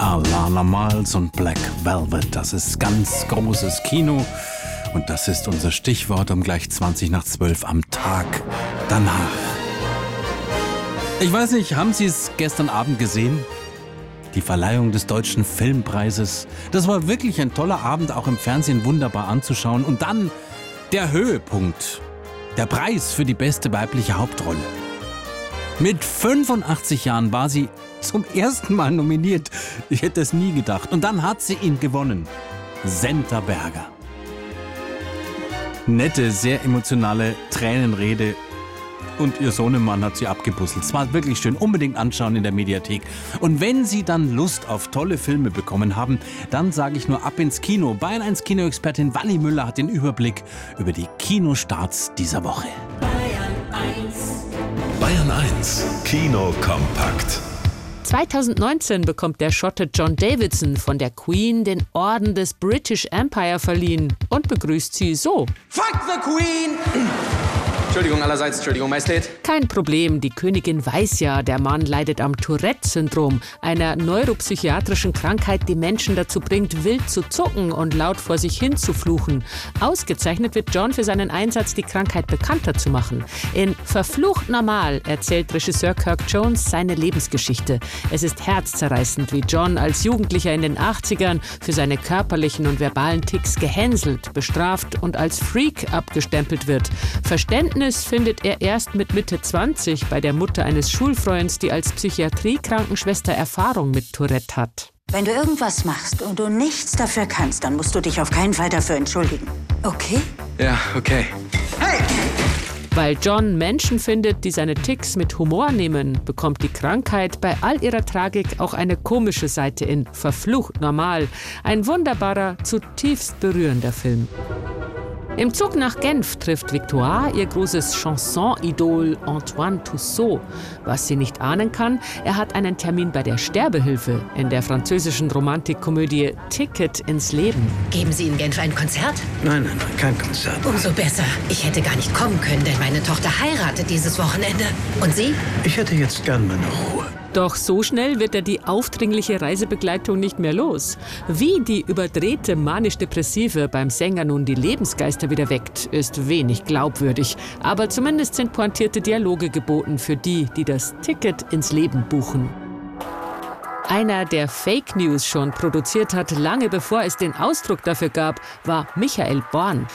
Alana Miles und Black Velvet, das ist ganz großes Kino. Und das ist unser Stichwort um gleich 11:20 am Tag danach. Ich weiß nicht, haben Sie es gestern Abend gesehen? Die Verleihung des Deutschen Filmpreises. Das war wirklich ein toller Abend, auch im Fernsehen wunderbar anzuschauen. Und dann der Höhepunkt. Der Preis für die beste weibliche Hauptrolle. Mit 85 Jahren war sie zum ersten Mal nominiert. Ich hätte es nie gedacht. Und dann hat sie ihn gewonnen. Senta Berger. Nette, sehr emotionale Tränenrede. Und ihr Sohnemann hat sie abgebusselt. Es war wirklich schön. Unbedingt anschauen in der Mediathek. Und wenn Sie dann Lust auf tolle Filme bekommen haben, dann sage ich nur ab ins Kino. Bayern 1 Kinoexpertin Walli Müller hat den Überblick über die Kinostarts dieser Woche. Bayern 1 Kino kompakt. 2019 bekommt der Schotte John Davidson von der Queen den Orden des British Empire verliehen und begrüßt sie so. Fuck the Queen! Entschuldigung allerseits, Entschuldigung, Majestät. Kein Problem, die Königin weiß ja, der Mann leidet am Tourette-Syndrom, einer neuropsychiatrischen Krankheit, die Menschen dazu bringt, wild zu zucken und laut vor sich hin zu fluchen. Ausgezeichnet wird John für seinen Einsatz, die Krankheit bekannter zu machen. In Verflucht normal erzählt Regisseur Kirk Jones seine Lebensgeschichte. Es ist herzzerreißend, wie John als Jugendlicher in den 80ern für seine körperlichen und verbalen Ticks gehänselt, bestraft und als Freak abgestempelt wird. Verständnis findet er erst mit Mitte 20 bei der Mutter eines Schulfreunds, die als Psychiatriekrankenschwester Erfahrung mit Tourette hat. Wenn du irgendwas machst und du nichts dafür kannst, dann musst du dich auf keinen Fall dafür entschuldigen. Okay? Ja, okay. Hey! Weil John Menschen findet, die seine Ticks mit Humor nehmen, bekommt die Krankheit bei all ihrer Tragik auch eine komische Seite in Verflucht normal. Ein wunderbarer, zutiefst berührender Film. Im Zug nach Genf trifft Victoire ihr großes Chanson-Idol Antoine Tussaud. Was sie nicht ahnen kann, er hat einen Termin bei der Sterbehilfe in der französischen Romantikkomödie Ticket ins Leben. Geben Sie in Genf ein Konzert? Nein, kein Konzert. Umso besser. Ich hätte gar nicht kommen können, denn meine Tochter heiratet dieses Wochenende. Und Sie? Ich hätte jetzt gern meine Ruhe. Doch so schnell wird er die aufdringliche Reisebegleitung nicht mehr los. Wie die überdrehte manisch-depressive beim Sänger nun die Lebensgeister wieder weckt, ist wenig glaubwürdig. Aber zumindest sind pointierte Dialoge geboten für die, die das Ticket ins Leben buchen. Einer, der Fake News schon produziert hat, lange bevor es den Ausdruck dafür gab, war Michael Born.